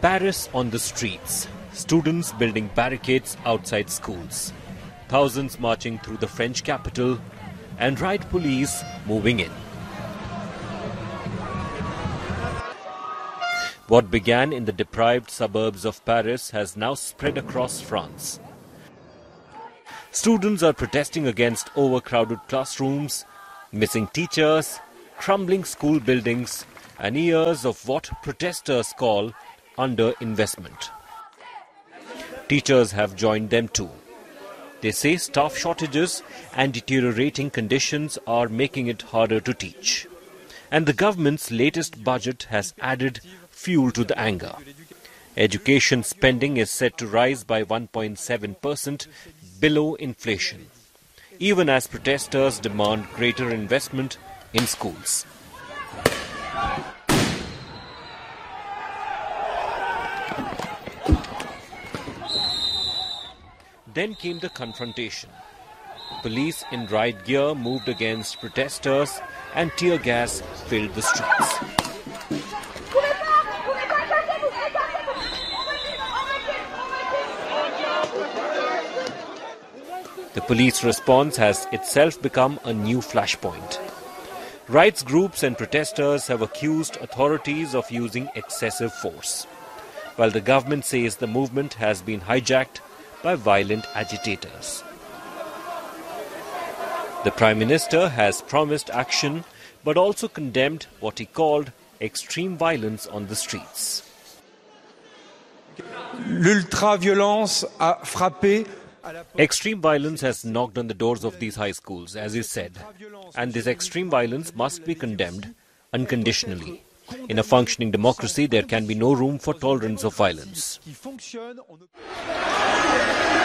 Paris on the streets. Students building barricades outside schools. Thousands marching through the French capital and riot police moving in. What began in the deprived suburbs of Paris has now spread across France. Students are protesting against overcrowded classrooms, missing teachers, crumbling school buildings, and years of what protesters call underinvestment. Teachers have joined them too. They say staff shortages and deteriorating conditions are making it harder to teach. And the government's latest budget has added fuel to the anger. Education spending is set to rise by 1.7%, below inflation, even as protesters demand greater investment in schools. Then came the confrontation. Police in riot gear moved against protesters and tear gas filled the streets. The police response has itself become a new flashpoint. Rights groups and protesters have accused authorities of using excessive force, while the government says the movement has been hijacked by violent agitators. The Prime Minister has promised action but also condemned what he called extreme violence on the streets. L'ultra-violence a frappé. Extreme violence has knocked on the doors of these high schools, as he said, and this extreme violence must be condemned unconditionally. In a functioning democracy, there can be no room for tolerance of violence.